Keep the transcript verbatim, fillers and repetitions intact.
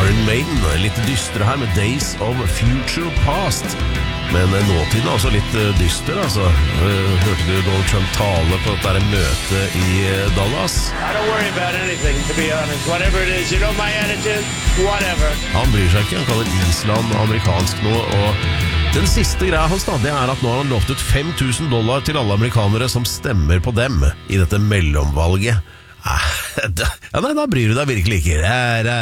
Iron Maiden, litt dystre her med Days of Future Past. Men nåtiden er også litt dyster, altså. Hørte du Donald Trump tale på dette møtet i Dallas? I don't worry about anything, to be honest. Whatever it is, you know my attitude, whatever. Han bryr seg ikke, han kaller Island amerikansk nå, og den siste greia hans da, det er at nå har han lovt ut fem tusen dollar til alle amerikanere som stemmer på dem i dette mellomvalget. Ja, nei, da bryr du deg virkelig ikke. Det er